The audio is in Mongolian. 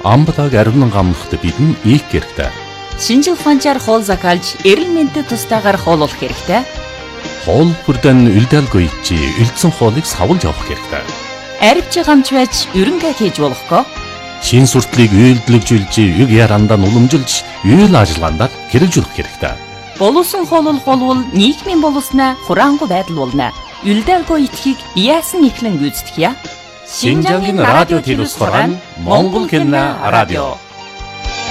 Амбалаг ариун гамнахад бидэн ийх хэрэгтэй. Шинжил ухаанчаар хоол закалж, эрэл мэнтэд тустаагаар хооллох хэрэгтэй. Хоол бүрдэн үлдээлгүй чи үлдсэн хоолыг савлж явах хэрэгтэй. Арвч гамч байж ерөнхий хийж болохгүй. Шин суртлыг үйлдэлжүүлж, үг ярандаа уламжилж, үйл ажиллагаанд хэрэгжүүлэх хэрэгтэй. Боловсон хооллох болвол нийгмийн боловснаа хураангуй байдал болно. Үлдээлгүй итгэхийг яасан ихлэн гүйцэтгэе. Шинжангийн радио телевиз хорон Монгол хэлний радио.